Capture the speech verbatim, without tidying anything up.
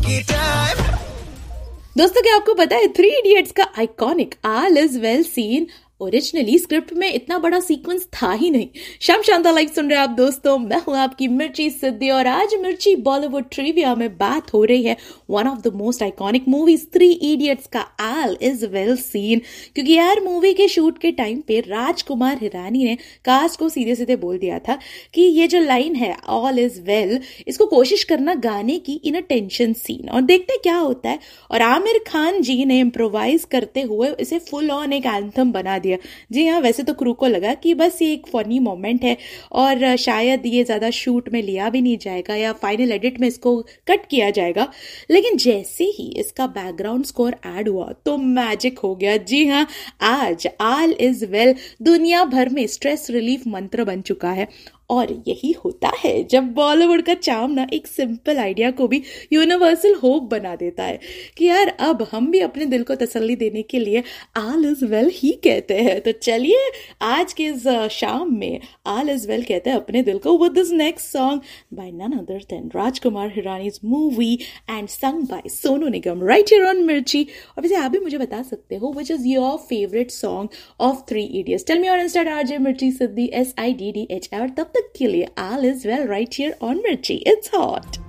दोस्तों, क्या आपको पता है थ्री इडियट्स का iconic all is well scene originally script में इतना बड़ा सीक्वेंस था ही नहीं। शाम शांता लाइव सुन रहे हैं आप दोस्तों, मैं हूं आपकी मिर्ची सिद्धि और आज मिर्ची बॉलीवुड ट्रिविया में बात हो रही है one of the most iconic movies three idiots का ऑल इज वेल सीन। क्योंकि यार मूवी के शूट के टाइम पे राजकुमार हिरानी ने कास्ट को सीधे सीधे बोल दिया था कि ये जो लाइन है ऑल इज वेल, इसको कोशिश करना गाने की इन अ टेंशन सीन, और देखते क्या होता है। और आमिर खान जी ने इम्प्रोवाइज करते हुए इसे फुल ऑन एक एंथम बना दिया। जी हाँ, वैसे तो क्रू को लगा कि बस ये एक फनी मोमेंट है और शायद ये ज्यादा शूट में लिया भी नहीं जाएगा या फाइनल एडिट में इसको कट किया जाएगा, लेकिन जैसे ही इसका बैकग्राउंड स्कोर ऐड हुआ तो मैजिक हो गया। जी हाँ, आज ऑल इज वेल दुनिया भर में स्ट्रेस रिलीफ मंत्र बन चुका है। और यही होता है जब बॉलीवुड का चार्म ना एक सिंपल आइडिया को भी यूनिवर्सल होप बना देता है कि यार अब हम भी अपने दिल को तसल्ली देने के लिए ऑल इज वेल ही कहते हैं। तो चलिए आज के इस शाम में ऑल इज वेल कहते हैं अपने दिल को with this next song by none other than Rajkumar हिरानीज movie and sung by Sonu Nigam right here on मिर्ची। और वैसे आप भी मुझे बता सकते हो which is your favourite song of three idiots. Tell me on Insta RJ मिर्ची सिद्धि S I D D H. और तब तक के लिए all is well right here on मिर्ची, इट्स हॉट।